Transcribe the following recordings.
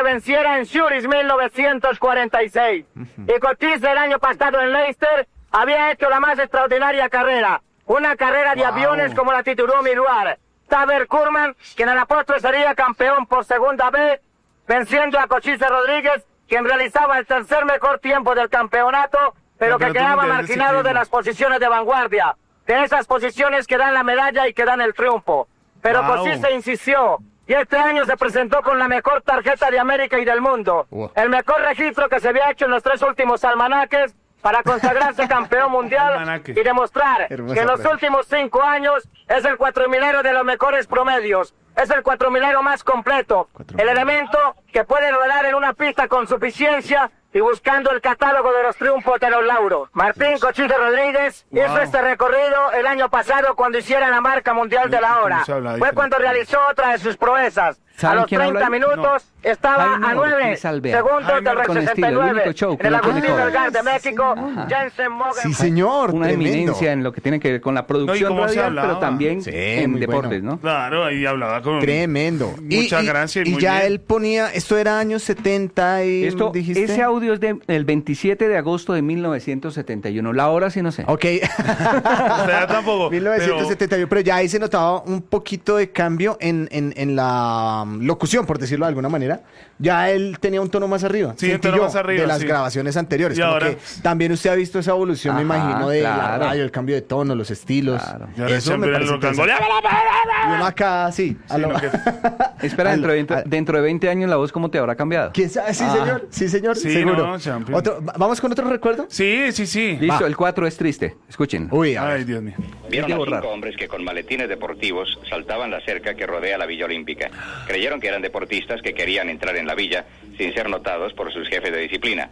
venciera en Zurich 1946. Y Cochise el año pasado en Leicester había hecho la más extraordinaria carrera. Una carrera de aviones como la tituló Miluar. Taber Kurman, quien a la postre sería campeón por segunda vez, venciendo a Cochise Rodríguez, quien realizaba el tercer mejor tiempo del campeonato, pero que quedaba marginado de las posiciones de vanguardia. De esas posiciones que dan la medalla y que dan el triunfo. Pero Cochise insistió. Y este año se presentó con la mejor tarjeta de América y del mundo. El mejor registro que se había hecho en los 3 últimos almanaques para consagrarse campeón mundial y demostrar que en los últimos 5 años es el 4000ero de los mejores promedios. Es el 4000ero más completo. El elemento que puede rodar en una pista con suficiencia y buscando el catálogo de los triunfos de los lauros. Martín Cochise Rodríguez hizo este recorrido el año pasado cuando hiciera la marca mundial de la hora. Fue cuando realizó otra de sus proezas. A los 30 minutos estaba a 9 segundos del 69. En el Agustín Melgar de México, Jensen Morgan. Sí, señor. Una tremendo. eminencia en lo que tiene que ver con la producción radial, pero también en deportes, ¿no? Claro, ahí hablaba con Tremendo. mucha gracia y muy ya bien. él ponía, esto era años 70 y dijiste. Ese audio es del 27 de agosto de 1971. La hora sí no sé. Ok. O sea, tampoco. 1971, pero ya ahí se notaba un poquito de cambio en la locución, por decirlo de alguna manera. Ya él tenía un tono más arriba. Sí, un siento tono yo, más arriba, de las sí. grabaciones anteriores. Y Como ahora- que también usted ha visto esa evolución, me Ajá, imagino, de la claro. radio, el cambio de tono, los estilos. Claro. Y ahora Eso me siempre parece el rock and interesante. roll. Y uno acá, sí. a Sí, lo- no, que- Espera, dentro de 20 años la voz, ¿cómo te habrá cambiado? ¿Quién sabe? Sí, señor. Sí, señor. Sí, seguro. no, champion. ¿Vamos con otro recuerdo? Sí, sí, sí. Listo, Va. el 4 es triste. Escuchen. Uy, a ver. Ay, Dios mío. Vieron Hay a que 5 borrar. hombres que con maletines deportivos saltaban la cerca que rodea la Villa Olímpica. Creyeron que eran deportistas que querían entrar en la villa sin ser notados por sus jefes de disciplina.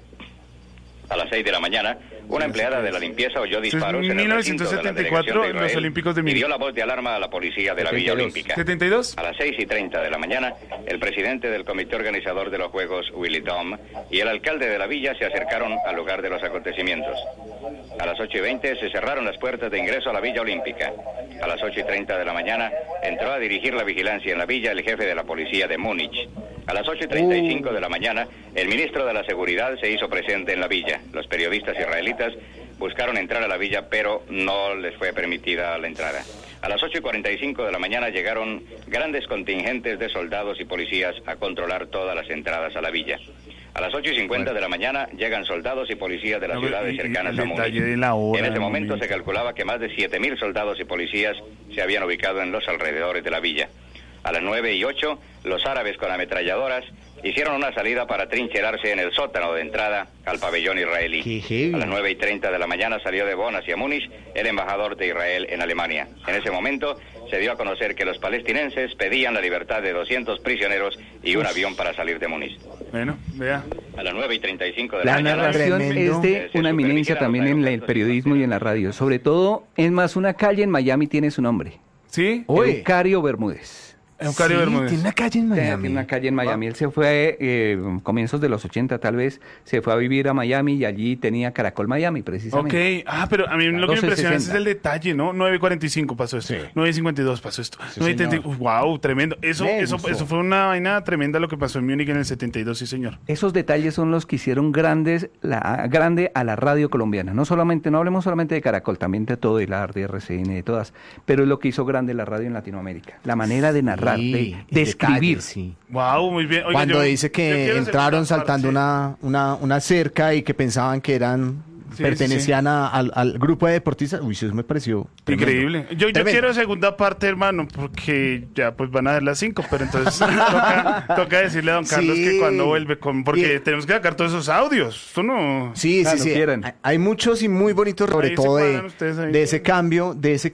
A las 6 de la mañana, una empleada de la limpieza oyó disparos en el recinto de la 1974 delegación de en los Israel Olímpicos de y Múnich. dio la voz de alarma a la policía de la Villa 72. Olímpica. 72. A las 6:30 de la mañana, el presidente del comité organizador de los Juegos, Willy Dom, y el alcalde de la villa se acercaron al lugar de los acontecimientos. A las 8:20 se cerraron las puertas de ingreso a la Villa Olímpica. A las 8:30 de la mañana entró a dirigir la vigilancia en la villa el jefe de la policía de Múnich. A las 8:35 de la mañana, el ministro de la Seguridad se hizo presente en la villa. Los periodistas israelitas buscaron entrar a la villa, pero no les fue permitida la entrada. A las 8:45 de la mañana llegaron grandes contingentes de soldados y policías a controlar todas las entradas a la villa. A las 8:50 de la mañana llegan soldados y policías de las No, pero ciudades y cercanas el a detalle Múnich. de la hora, En ese el momento momento. se calculaba que más de 7.000 soldados y policías se habían ubicado en los alrededores de la villa. A las 9:08, los árabes con ametralladoras hicieron una salida para trincherarse en el sótano de entrada al pabellón israelí. Qué heavy. A las 9:30 de la mañana salió de Bonn hacia Múnich el embajador de Israel en Alemania. En ese momento se dio a conocer que los palestinenses pedían la libertad de 200 prisioneros y un avión para salir de Múnich. Bueno, vea. A las 9:35 de La la mañana... narración Tremendo. es de una eminencia también en el periodismo y en la radio. Sobre todo, es más, una calle en Miami tiene su nombre. ¿Sí? Oye. Eucario Bermúdez. Eucario Sí, Bermúdez. tiene una calle en Miami. Tiene una calle en Miami. Él se fue, comienzos de los 80 tal vez, se fue a vivir a Miami y allí tenía Caracol Miami, precisamente. Ok, pero a mí lo que me 12:60. impresiona es el detalle, ¿no? 9:45 pasó esto, Sí. 9:52 pasó esto. Sí, 9:30, señor. wow, tremendo. Eso gustó. fue una vaina tremenda lo que pasó en Múnich en el 72, sí señor. Esos detalles son los que hicieron grande a la radio colombiana. No hablemos solamente de Caracol, también de todo, de la de RCN, de todas, pero es lo que hizo grande la radio en Latinoamérica. La manera de narrar, Sí, de el escribir. detalle, sí. Wow, muy bien. Oiga, Cuando yo- dice yo que quiero hacer entraron una saltando parte. una cerca y que pensaban que Sí, pertenecían al grupo de deportistas. Uy, eso me pareció tremendo. Increíble. Yo Tremendo. quiero segunda parte, hermano, porque ya pues van a dar las 5, pero entonces toca decirle a don Carlos Sí. que cuando vuelve, porque Y- tenemos que sacar todos esos audios. Esto no... Sí, Claro, sí. quieren. Hay muchos y muy bonitos, sobre Ahí se todo cuadran ustedes ahí. de ese cambio,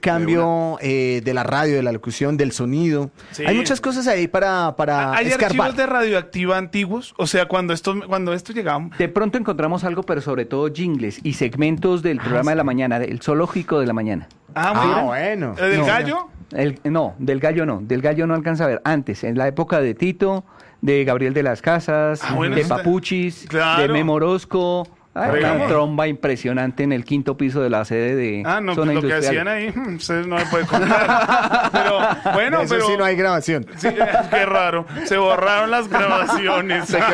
de la radio, de la locución, del sonido. Sí. Hay muchas cosas ahí para ¿Hay escarbar. archivos de radioactiva antiguos? O sea, cuando esto llegaba... De pronto encontramos algo, pero sobre todo jingles y segmentos del programa de la mañana, del zoológico de la mañana. Bueno. ¿Del No. gallo? Del gallo no alcanza a ver. Antes, en la época de Tito, de Gabriel de las Casas, Bueno, de está- Papuchis, Claro. de Memo Orozco. Una Digamos. tromba impresionante en el 5º piso de la sede de No, Zona pues lo que Industrial. hacían ahí, ustedes no me pueden contar. Pero, bueno, Eso pero... sí no hay grabación. Sí, qué raro. Se borraron las grabaciones.